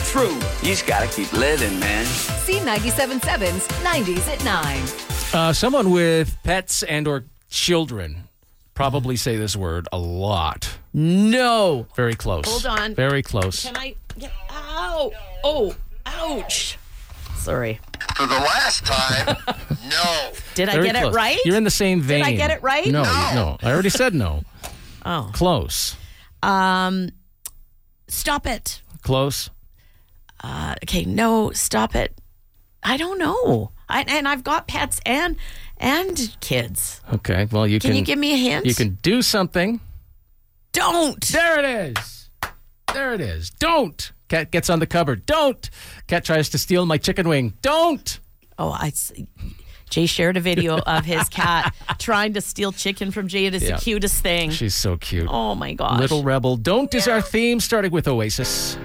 true. You just gotta keep living, man. C97.7's 90s at 9. Someone with pets and or children probably say this word a lot. No. Very close. Hold on. Very close. Can I get... Ow. Oh, ouch. Sorry. For the last time, no. Did I Very get close. it right? You're in the same vein. Did I get it right? No. I already said no. Oh. Close. Stop it. Close. Okay, no, stop it. I don't know. And I've got pets and kids. Okay. Well, you can. Can you give me a hint? You can do something. Don't. There it is. There it is. Don't. Cat gets on the cupboard. Don't. Cat tries to steal my chicken wing. Don't. Oh, Jay shared a video of his cat trying to steal chicken from Jay. It is the cutest thing. She's so cute. Oh, my gosh. Little Rebel. Don't is our theme, starting with Oasis.